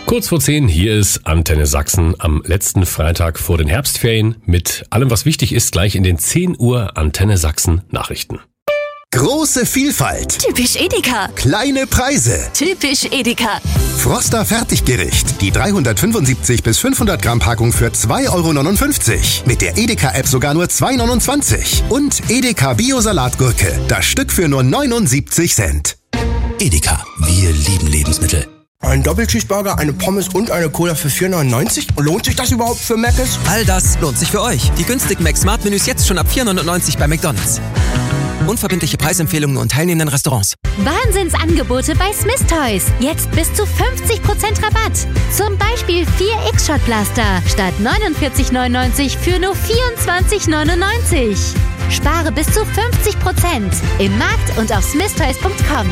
Kurz vor 10, hier ist Antenne Sachsen am letzten Freitag vor den Herbstferien mit allem, was wichtig ist, gleich in den 10 Uhr Antenne Sachsen Nachrichten. Große Vielfalt. Typisch Edeka. Kleine Preise. Typisch Edeka. Froster Fertiggericht. Die 375 bis 500 Gramm Packung für 2,59 €. Mit der Edeka-App sogar nur 2,29 €. Und Edeka Bio-Salatgurke. Das Stück für nur 79 Cent. Edeka, wir lieben Lebensmittel. Ein Doppelcheeseburger, eine Pommes und eine Cola für 4,99 €? Lohnt sich das überhaupt für Mc's? All das lohnt sich für euch. Die günstigen Mac-Smart-Menüs jetzt schon ab 4,99 € bei McDonald's. Unverbindliche Preisempfehlungen und teilnehmenden Restaurants. Wahnsinnsangebote bei Smith Toys. Jetzt bis zu 50% Rabatt. Zum Beispiel 4 X-Shot-Blaster statt 49,99 € für nur 24,99 €. Spare bis zu 50% im Markt und auf smithtoys.com.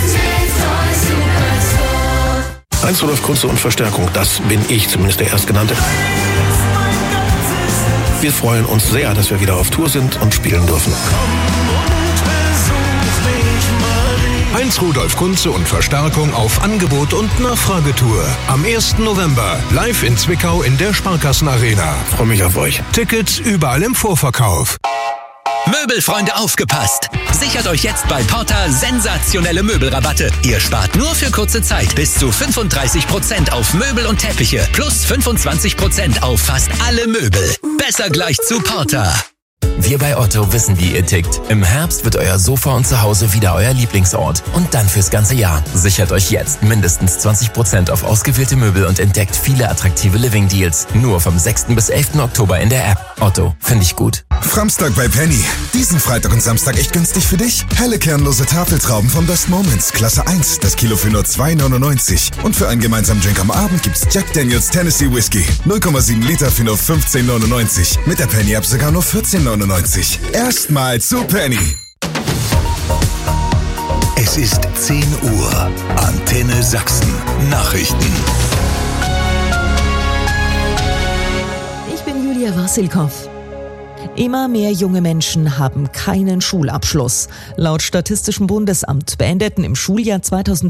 1 Rudolf Kunze und Verstärkung, das bin ich, zumindest der Erstgenannte. Wir freuen uns sehr, dass wir wieder auf Tour sind und spielen dürfen. 1 Rudolf Kunze und Verstärkung auf Angebot und Nachfragetour. Am 1. November live in Zwickau in der Sparkassenarena. Freue mich auf euch. Tickets überall im Vorverkauf. Möbelfreunde, aufgepasst! Sichert euch jetzt bei Porta sensationelle Möbelrabatte. Ihr spart nur für kurze Zeit bis zu 35% auf Möbel und Teppiche plus 25% auf fast alle Möbel. Besser gleich zu Porta. Wir bei Otto wissen, wie ihr tickt. Im Herbst wird euer Sofa und Zuhause wieder euer Lieblingsort. Und dann fürs ganze Jahr. Sichert euch jetzt mindestens 20% auf ausgewählte Möbel und entdeckt viele attraktive Living-Deals. Nur vom 6. bis 11. Oktober in der App. Otto, finde ich gut. Framstag bei Penny. Diesen Freitag und Samstag echt günstig für dich. Helle kernlose Tafeltrauben von Best Moments. Klasse 1. Das Kilo für nur 2,99 €. Und für einen gemeinsamen Drink am Abend gibt's Jack Daniels Tennessee Whiskey. 0,7 Liter für nur 15,99 €. Mit der Penny-App sogar nur 14,99 €. Erstmal zu Penny. Es ist 10 Uhr. Antenne Sachsen. Nachrichten. Ich bin Julia Wassilkow. Immer mehr junge Menschen haben keinen Schulabschluss. Laut Statistischem Bundesamt beendeten im Schuljahr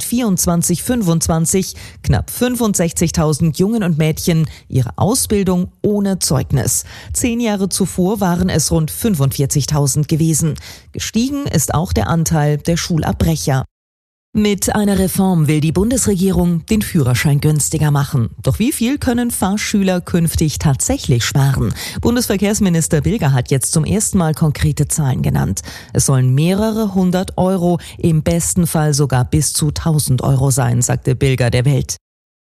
2024/25 knapp 65.000 Jungen und Mädchen ihre Ausbildung ohne Zeugnis. 10 Jahre zuvor waren es rund 45.000 gewesen. Gestiegen ist auch der Anteil der Schulabbrecher. Mit einer Reform will die Bundesregierung den Führerschein günstiger machen. Doch wie viel können Fahrschüler künftig tatsächlich sparen? Bundesverkehrsminister Bilger hat jetzt zum ersten Mal konkrete Zahlen genannt. Es sollen mehrere 100 €, im besten Fall sogar bis zu 1.000 € sein, sagte Bilger der Welt.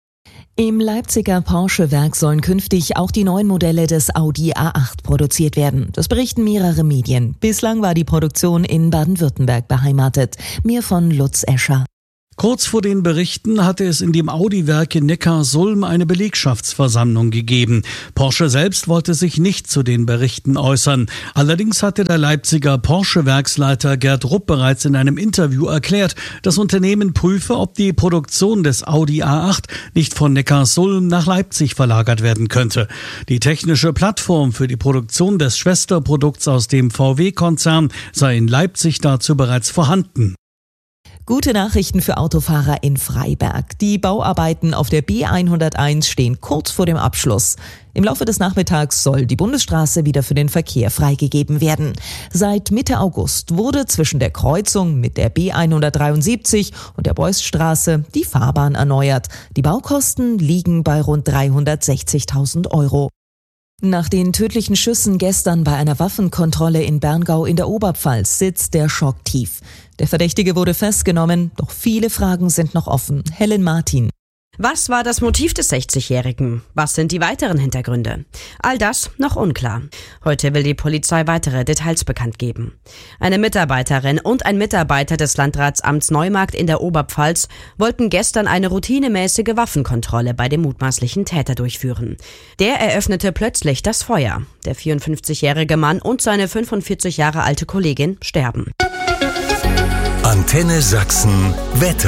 Im Leipziger Porsche-Werk sollen künftig auch die neuen Modelle des Audi A8 produziert werden. Das berichten mehrere Medien. Bislang war die Produktion in Baden-Württemberg beheimatet. Mehr von Lutz Escher. Kurz vor den Berichten hatte es in dem Audi-Werk in Neckarsulm eine Belegschaftsversammlung gegeben. Porsche selbst wollte sich nicht zu den Berichten äußern. Allerdings hatte der Leipziger Porsche-Werksleiter Gerd Rupp bereits in einem Interview erklärt, das Unternehmen prüfe, ob die Produktion des Audi A8 nicht von Neckarsulm nach Leipzig verlagert werden könnte. Die technische Plattform für die Produktion des Schwesterprodukts aus dem VW-Konzern sei in Leipzig dazu bereits vorhanden. Gute Nachrichten für Autofahrer in Freiberg. Die Bauarbeiten auf der B101 stehen kurz vor dem Abschluss. Im Laufe des Nachmittags soll die Bundesstraße wieder für den Verkehr freigegeben werden. Seit Mitte August wurde zwischen der Kreuzung mit der B173 und der Beuststraße die Fahrbahn erneuert. Die Baukosten liegen bei rund 360.000 €. Nach den tödlichen Schüssen gestern bei einer Waffenkontrolle in Berngau in der Oberpfalz sitzt der Schock tief. Der Verdächtige wurde festgenommen, doch viele Fragen sind noch offen. Helen Martin. Was war das Motiv des 60-Jährigen? Was sind die weiteren Hintergründe? All das noch unklar. Heute will die Polizei weitere Details bekannt geben. Eine Mitarbeiterin und ein Mitarbeiter des Landratsamts Neumarkt in der Oberpfalz wollten gestern eine routinemäßige Waffenkontrolle bei dem mutmaßlichen Täter durchführen. Der eröffnete plötzlich das Feuer. Der 54-jährige Mann und seine 45 Jahre alte Kollegin sterben. Antenne Sachsen Wetter.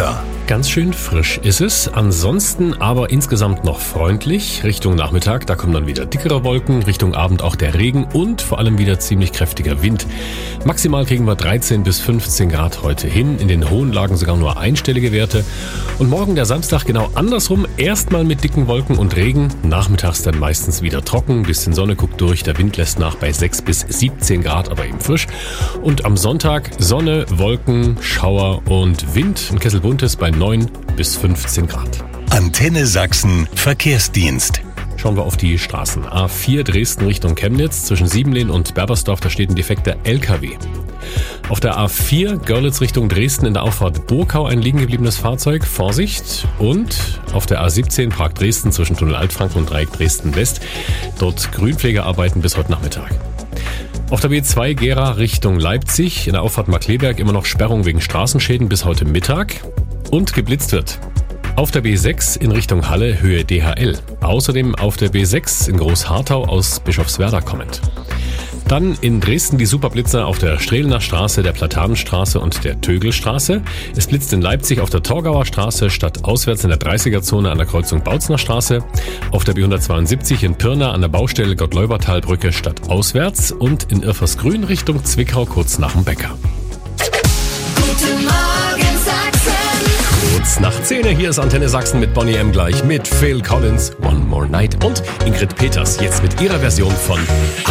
ganz schön frisch ist es. Ansonsten aber insgesamt noch freundlich. Richtung Nachmittag, da kommen dann wieder dickere Wolken. Richtung Abend auch der Regen und vor allem wieder ziemlich kräftiger Wind. Maximal kriegen wir 13 bis 15 Grad heute hin. In den hohen Lagen sogar nur einstellige Werte. Und morgen der Samstag genau andersrum. Erstmal mit dicken Wolken und Regen. Nachmittags dann meistens wieder trocken. Ein bisschen Sonne guckt durch. Der Wind lässt nach bei 6 bis 17 Grad, aber eben frisch. Und am Sonntag Sonne, Wolken, Schauer und Wind. Ein Kessel Buntes bei 9 bis 15 Grad. Antenne Sachsen Verkehrsdienst. Schauen wir auf die Straßen. A4 Dresden Richtung Chemnitz zwischen Siebenlehn und Berbersdorf, da steht ein defekter LKW. Auf der A4 Görlitz Richtung Dresden in der Auffahrt Burkau ein liegen gebliebenes Fahrzeug. Vorsicht. Und auf der A17 Prag Dresden zwischen Tunnel Altfranken und Dreieck Dresden West. Dort Grünpflegearbeiten bis heute Nachmittag. Auf der B2 Gera Richtung Leipzig in der Auffahrt Markleberg immer noch Sperrung wegen Straßenschäden bis heute Mittag. Und geblitzt wird. Auf der B6 in Richtung Halle Höhe DHL. Außerdem auf der B6 in Großharthau aus Bischofswerda kommend. Dann in Dresden die Superblitzer auf der Strehlener Straße, der Platanenstraße und der Tögelstraße. Es blitzt in Leipzig auf der Torgauer Straße stadtauswärts in der 30er-Zone an der Kreuzung Bautzner Straße. Auf der B172 in Pirna an der Baustelle Gott-Leubertal-Brücke stadtauswärts und in Irfersgrün Richtung Zwickau kurz nach dem Bäcker. Guten Morgen Sachsen. Kurz nach 10 hier ist Antenne Sachsen mit Bonnie M. gleich mit Phil Collins, One More Night und Ingrid Peters jetzt mit ihrer Version von